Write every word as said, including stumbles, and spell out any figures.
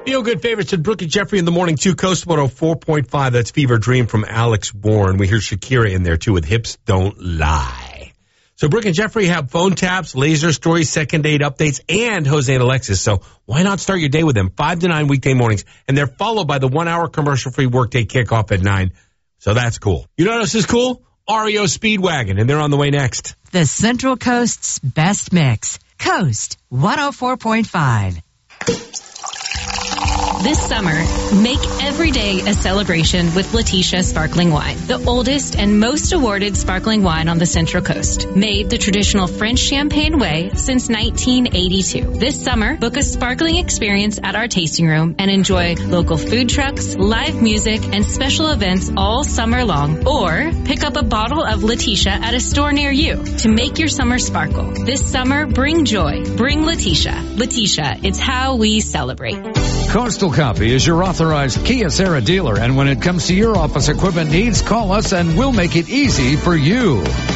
Feel good favorites at Brooke and Jeffrey in the morning, too. Coast one oh four point five. That's Fever Dream from Alex Warren. We hear Shakira in there, too, with Hips Don't Lie. So Brooke and Jeffrey have phone taps, laser stories, second date updates, and Jose and Alexis. So why not start your day with them? Five to nine weekday mornings. And they're followed by the one-hour commercial-free workday kickoff at nine. So that's cool. You know what else is cool? R E O Speedwagon, and they're on the way next. The Central Coast's best mix. Coast one oh four point five. This summer, make every day a celebration with Letitia Sparkling Wine, the oldest and most awarded sparkling wine on the Central Coast. Made the traditional French champagne way since nineteen eighty-two. This summer, book a sparkling experience at our tasting room and enjoy local food trucks, live music, and special events all summer long. Or pick up a bottle of Letitia at a store near you to make your summer sparkle. This summer, bring joy. Bring Letitia. Letitia, it's how we celebrate. Coastal Copy is your authorized Kia Serra dealer, and when it comes to your office equipment needs, call us and we'll make it easy for you.